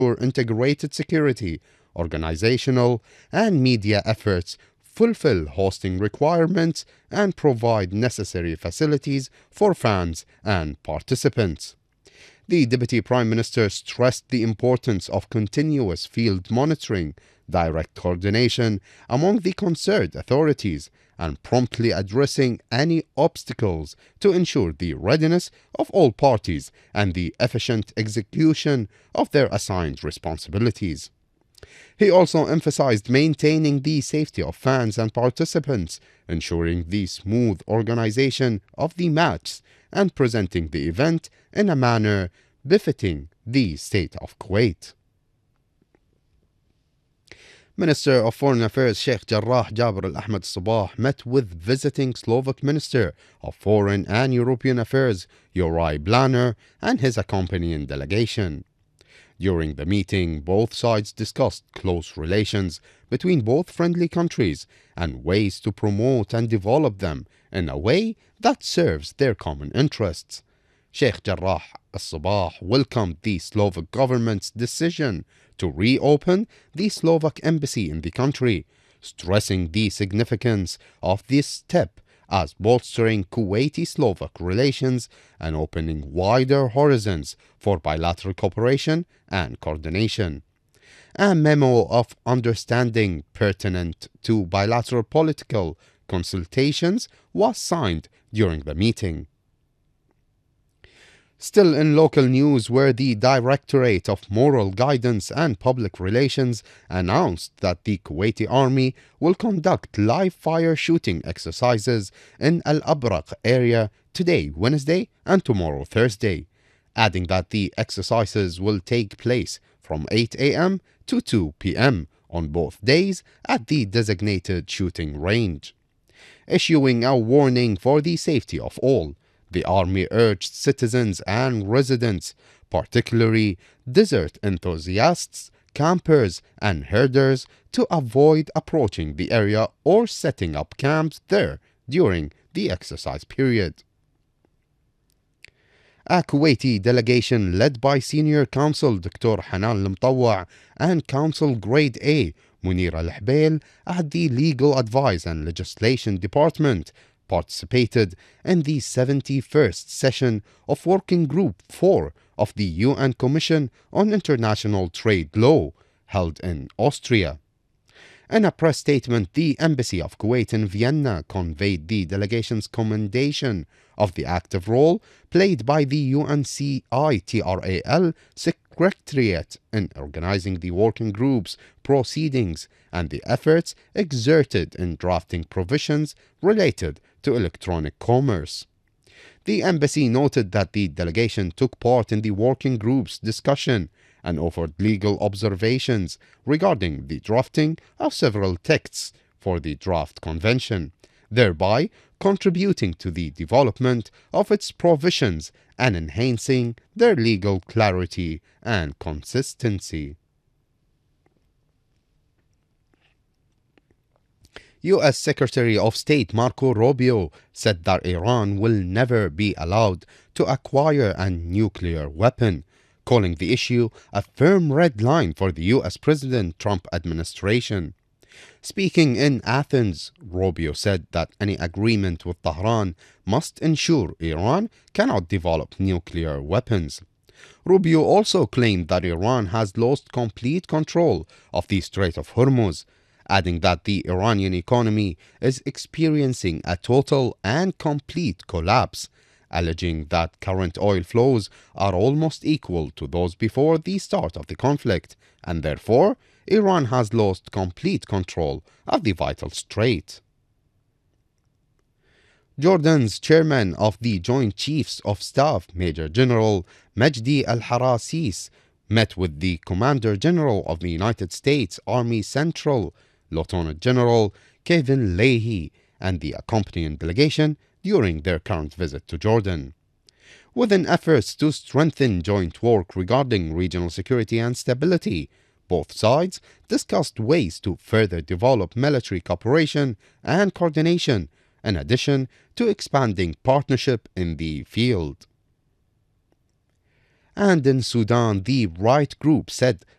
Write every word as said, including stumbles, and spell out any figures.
ensure integrated security, organizational, and media efforts, fulfill hosting requirements, and provide necessary facilities for fans and participants. The Deputy Prime Minister stressed the importance of continuous field monitoring, direct coordination among the concerned authorities, and promptly addressing any obstacles to ensure the readiness of all parties and the efficient execution of their assigned responsibilities. He also emphasized maintaining the safety of fans and participants, ensuring the smooth organization of the match, and presenting the event in a manner befitting the state of Kuwait. Minister of Foreign Affairs Sheikh Jarrah Jaber Al Ahmed Sabah met with visiting Slovak Minister of Foreign and European Affairs Juraj Blaner and his accompanying delegation. During the meeting, both sides discussed close relations between both friendly countries and ways to promote and develop them in a way that serves their common interests. Sheikh Jarrah Al-Sabah welcomed the Slovak government's decision to reopen the Slovak embassy in the country, stressing the significance of this step as bolstering Kuwaiti-Slovak relations and opening wider horizons for bilateral cooperation and coordination. A memo of understanding pertinent to bilateral political consultations was signed during the meeting. Still in local news, where the Directorate of Moral Guidance and Public Relations announced that the Kuwaiti Army will conduct live-fire shooting exercises in Al Abraq area today, Wednesday, and tomorrow, Thursday, adding that the exercises will take place from eight a m to two p m on both days at the designated shooting range. Issuing a warning for the safety of all, the Army urged citizens and residents, particularly desert enthusiasts, campers, and herders, to avoid approaching the area or setting up camps there during the exercise period. A Kuwaiti delegation led by Senior Counsel Doctor Hanan Al-Mutawwa and Counsel Grade A Munir Al-Hbail at the Legal Advice and Legislation Department participated in the seventy-first session of Working Group four of the U N Commission on International Trade Law, held in Austria. In a press statement, the Embassy of Kuwait in Vienna conveyed the delegation's commendation of the active role played by the U N C I T R A L Secretariat in organizing the working group's proceedings and the efforts exerted in drafting provisions related to electronic commerce. The embassy noted that the delegation took part in the working group's discussion and offered legal observations regarding the drafting of several texts for the draft convention, thereby contributing to the development of its provisions and enhancing their legal clarity and consistency. U S Secretary of State Marco Rubio said that Iran will never be allowed to acquire a nuclear weapon, calling the issue a firm red line for the U S President Trump administration. Speaking in Athens, Rubio said that any agreement with Tehran must ensure Iran cannot develop nuclear weapons. Rubio also claimed that Iran has lost complete control of the Strait of Hormuz, adding that the Iranian economy is experiencing a total and complete collapse, alleging that current oil flows are almost equal to those before the start of the conflict, and therefore Iran has lost complete control of the vital strait. Jordan's chairman of the Joint Chiefs of Staff, Major General Majdi Al-Harasis, met with the Commander General of the United States Army Central, Lieutenant General Kevin Leahy, and the accompanying delegation during their current visit to Jordan. Within efforts to strengthen joint work regarding regional security and stability, both sides discussed ways to further develop military cooperation and coordination, in addition to expanding partnership in the field. And in Sudan, the right group said